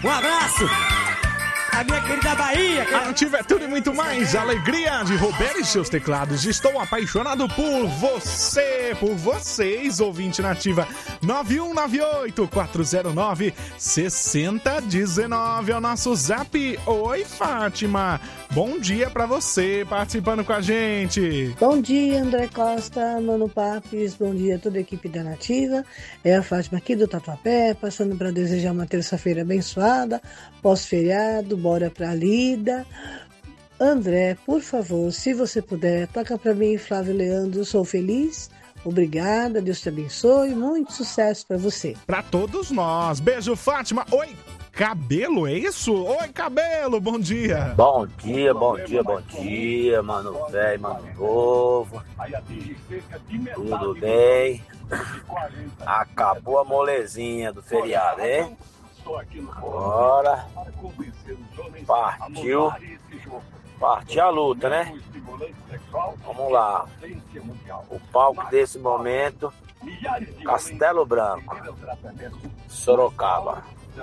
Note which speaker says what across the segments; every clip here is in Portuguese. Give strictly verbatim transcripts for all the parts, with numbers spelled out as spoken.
Speaker 1: Um abraço. A minha querida Bahia. Que...
Speaker 2: Ativa é tudo e muito mais. Alegria de Roberto e seus teclados. Estou apaixonado por você, por vocês, ouvinte nativa. nove um nove oito, quatro zero nove, seis zero um nove é o nosso zap. Oi, Fátima. Bom dia pra você participando com a gente.
Speaker 3: Bom dia, André Costa, Mano Papis. Bom dia a toda a equipe da Nativa. É a Fátima aqui do Tatuapé, passando para desejar uma terça-feira abençoada, pós-feriado, bora pra lida. André, por favor, se você puder, toca pra mim, Flávio Leandro, Sou Feliz. Obrigada, Deus te abençoe, muito sucesso pra você.
Speaker 2: Pra todos nós. Beijo, Fátima. Oi, Cabelo, é isso? Oi, Cabelo, bom dia.
Speaker 4: Bom dia, bom dia, bom dia, mano velho, mano novo. Tudo bem? Acabou a molezinha do feriado, hein? Agora partiu, partiu a luta, né? Vamos lá. O palco desse momento, Castelo Branco, Sorocaba.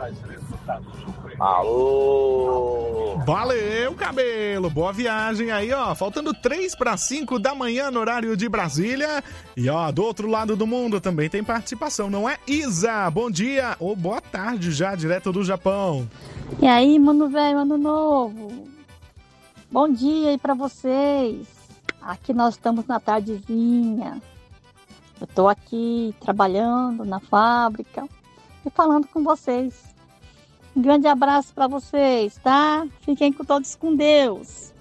Speaker 4: Alô!
Speaker 2: Valeu, Cabelo! Boa viagem aí, ó. Faltando três para cinco da manhã no horário de Brasília. E, ó, do outro lado do mundo também tem participação, não é? Isa, bom dia ou boa tarde já, direto do Japão.
Speaker 5: E aí, mano velho, ano novo. Bom dia aí pra vocês. Aqui nós estamos na tardezinha. Eu tô aqui trabalhando na fábrica e falando com vocês. Um grande abraço para vocês, tá? Fiquem com todos com Deus.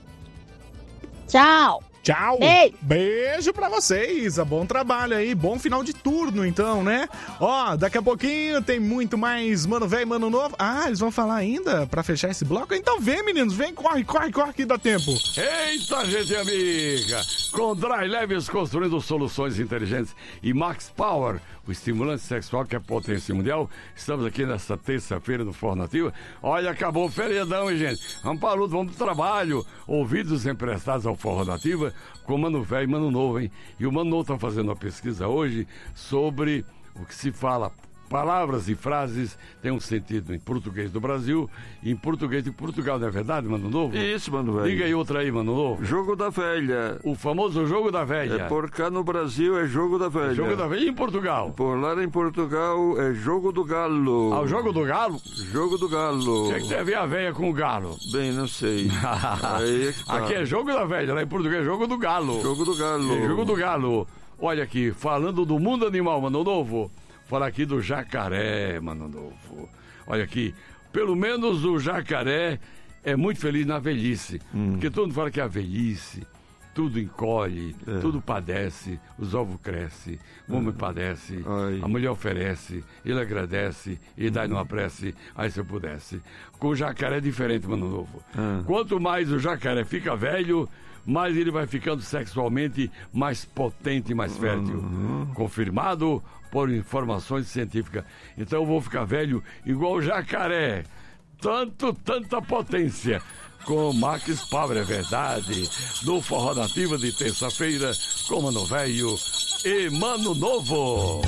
Speaker 5: Tchau.
Speaker 2: Tchau.
Speaker 5: Beijo.
Speaker 2: Beijo pra vocês. Bom trabalho aí. Bom final de turno, então, né? Ó, daqui a pouquinho tem muito mais Mano Velho e Mano Novo. Ah, eles vão falar ainda pra fechar esse bloco? Então vem, meninos. Vem, corre, corre, corre que dá tempo.
Speaker 6: Eita, gente amiga. Com Dry Leves construindo soluções inteligentes e Max Power, o estimulante sexual que é potência mundial. Estamos aqui nessa terça-feira do Forno Nativa. Olha, acabou o feriadão, hein, gente? Vamos pra luta, vamos pro trabalho. Ouvidos emprestados ao Forno Nativa com Mano Velho e Mano Novo, hein? E o Mano Novo tá fazendo uma pesquisa hoje sobre o que se fala. Palavras e frases têm um sentido em português do Brasil e em português de Portugal, não é verdade, Mano Novo?
Speaker 7: Isso, Mano Velho.
Speaker 6: Diga aí outra aí, Mano Novo.
Speaker 7: Jogo da velha.
Speaker 6: O famoso jogo da velha.
Speaker 7: É por cá no Brasil é jogo da velha.
Speaker 6: Jogo da velha e em Portugal?
Speaker 7: Por lá em Portugal é jogo do galo.
Speaker 6: Ah, o jogo do galo?
Speaker 7: Jogo do galo.
Speaker 6: O que, é que tem a ver a velha com o galo?
Speaker 7: Bem, não sei. Aí é que tá.
Speaker 6: Aqui é jogo da velha, lá em português é jogo do galo.
Speaker 7: Jogo do galo.
Speaker 6: É jogo do galo. Olha aqui, falando do mundo animal, Mano Novo. Falar aqui do jacaré, Mano Novo. Olha aqui, pelo menos o jacaré é muito feliz na velhice. Hum. Porque todo mundo fala que a velhice, tudo encolhe, é. tudo padece, os ovos crescem, o homem é. padece, Ai. a mulher oferece, ele agradece, e dá numa prece, aí se eu pudesse. Com o jacaré é diferente, Mano Novo. É. Quanto mais o jacaré fica velho, mais ele vai ficando sexualmente mais potente e mais fértil. Uhum. Confirmado por informações científicas. Então eu vou ficar velho igual o jacaré. Tanto, tanta potência. Com Max Power, é verdade. No Forró Nativa de terça-feira, com Mano Velho e Mano Novo.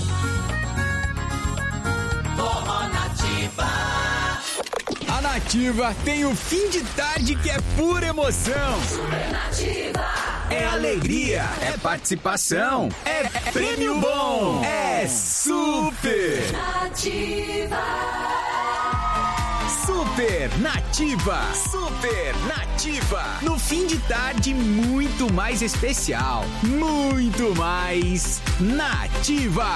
Speaker 8: Forró Nativa.
Speaker 9: A Nativa tem o fim de tarde que é pura emoção.
Speaker 8: Nativa.
Speaker 9: É alegria, é participação, é prêmio bom, é super.
Speaker 8: Nativa.
Speaker 9: Super Nativa. Super Nativa. No fim de tarde muito mais especial, muito mais nativa.